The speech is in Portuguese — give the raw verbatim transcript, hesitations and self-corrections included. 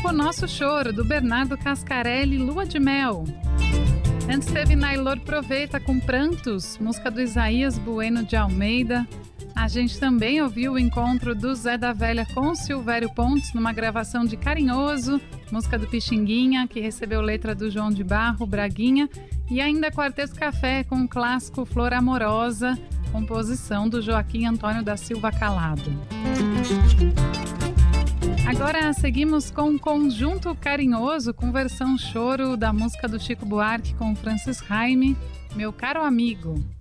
com o Nosso Choro, do Bernardo Cascarelli, Lua de Mel. Antes teve Nailor Proveita com Prantos, música do Isaías Bueno de Almeida. A gente também ouviu o encontro do Zé da Velha com Silvério Pontes numa gravação de Carinhoso, música do Pixinguinha, que recebeu letra do João de Barro, Braguinha. E ainda Quarteto Café com o clássico Flor Amorosa, composição do Joaquim Antônio da Silva Calado. Agora seguimos com um Conjunto Carinhoso, com versão choro da música do Chico Buarque com Francis Raime, Meu Caro Amigo.